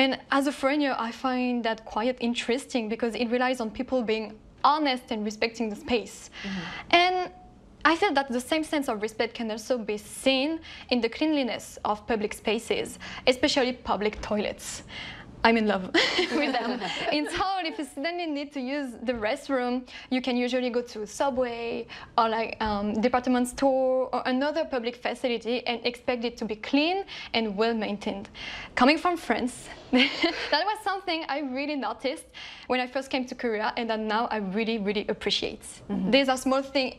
And as a foreigner, I find that quite interesting because it relies on people being honest and respecting the space. And I feel that the same sense of respect can also be seen in the cleanliness of public spaces, especially public toilets. I'm in love with them. In Seoul, if you suddenly need to use the restroom, you can usually go to Subway or like department store or another public facility and expect it to be clean and well maintained. Coming from France, that was something I really noticed when I first came to Korea, and that now I really, really appreciate. These are small things,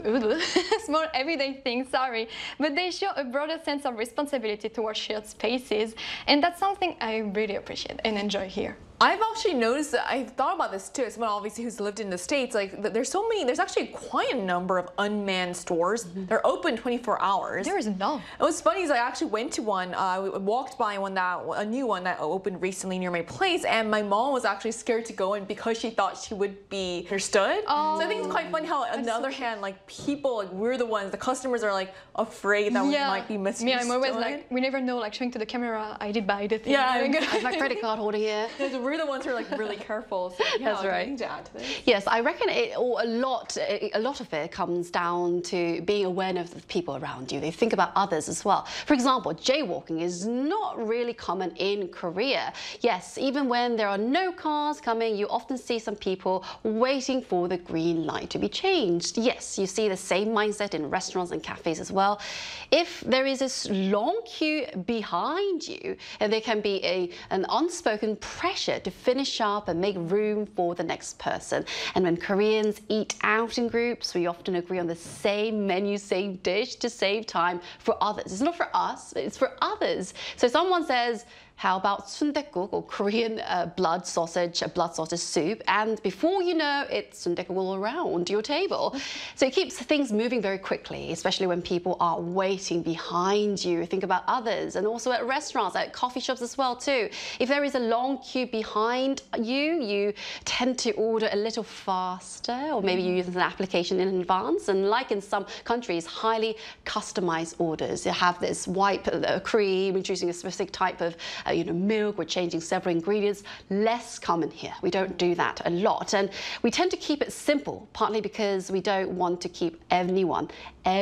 small everyday things, sorry, but they show a broader sense of responsibility towards shared spaces, and that's something I really appreciate and enjoy here. I've actually noticed that I've thought about this too. As someone obviously who's lived in the States, like there's actually quite a number of unmanned stores. They're open 24 hours. There is no. And what's funny is I actually went to one. I walked by a new one that opened recently near my place, and my mom was actually scared to go in because she thought she would be understood. So I think it's quite funny how, on the other hand, like people, like we're the ones, the customers are like afraid that we might be misunderstood. Me, I'm always like, we never know, like showing to the camera, I did buy the thing. I have my credit card holder here. We're the ones who are like really careful. So, That's right. Anything to add to this? Yes, I reckon a lot of it comes down to being aware of the people around you. They think about others as well. For example, jaywalking is not really common in Korea. Yes, even when there are no cars coming, you often see some people waiting for the green light to be changed. Yes, you see the same mindset in restaurants and cafes as well. If there is this long queue behind you, and there can be an unspoken pressure to finish up and make room for the next person. And when Koreans eat out in groups, we often agree on the same menu, same dish to save time for others. It's not for us, it's for others. So someone says, how about sundaegook, or Korean blood sausage soup? And before you know it, sundaegook all around your table. So it keeps things moving very quickly, especially when people are waiting behind you. Think about others, and also at restaurants, at coffee shops as well too. If there is a long queue behind you, you tend to order a little faster, or maybe you use an application in advance. And like in some countries, highly customized orders. You have this white cream, introducing a specific type of milk, we're changing several ingredients. Less common here. We don't do that a lot. And we tend to keep it simple, partly because we don't want to keep everyone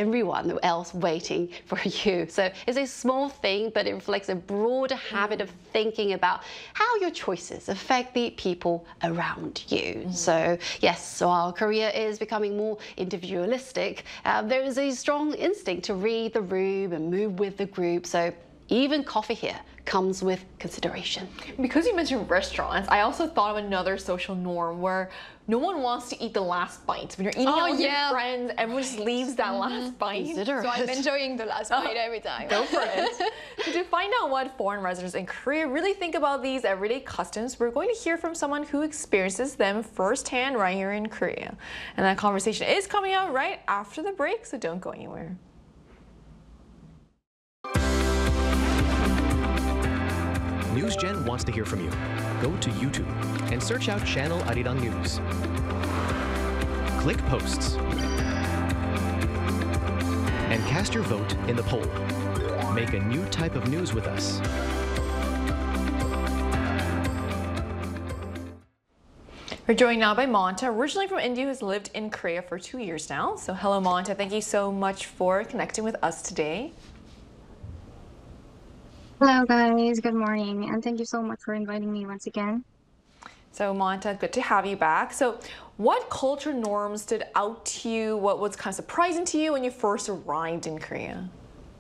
else waiting for you. So it's a small thing, but it reflects a broader habit of thinking about how your choices affect the people around you. So yes, so while Korea is becoming more individualistic, there is a strong instinct to read the room and move with the group. So even coffee here comes with consideration. Because you mentioned restaurants, I also thought of another social norm where no one wants to eat the last bite. When you're eating out with your friends, everyone just leaves that last bite. So I'm enjoying the last bite every time. Go for it. So to find out what foreign residents in Korea really think about these everyday customs, we're going to hear from someone who experiences them firsthand right here in Korea. And that conversation is coming out right after the break, so don't go anywhere. NewsGen wants to hear from you. Go to YouTube and search out Channel Arirang News. Click Posts and cast your vote in the poll. Make a new type of news with us. We're joined now by Monta, originally from India, who's lived in Korea for 2 years now. So hello, Monta. Thank you so much for connecting with us today. Hello guys, good morning, and thank you so much for inviting me once again. So Monta, good to have you back. So what culture norms stood out to you? What was kind of surprising to you when you first arrived in Korea?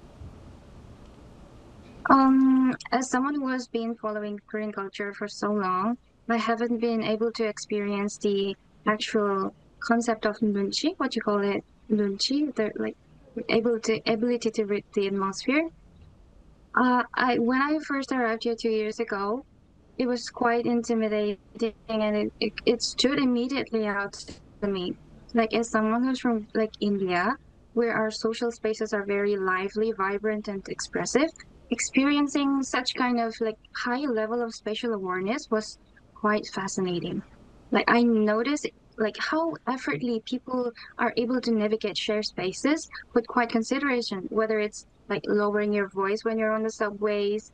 As someone who has been following Korean culture for so long, I haven't been able to experience the actual concept of nunchi, what you call it, nunchi, the ability to read the atmosphere. When I first arrived here 2 years ago, it was quite intimidating, and it stood immediately out to me. Like, as someone who's from India, where our social spaces are very lively, vibrant, and expressive, experiencing such kind of high level of spatial awareness was quite fascinating. I noticed how effortlessly people are able to navigate shared spaces with quite consideration, whether it's lowering your voice when you're on the subways,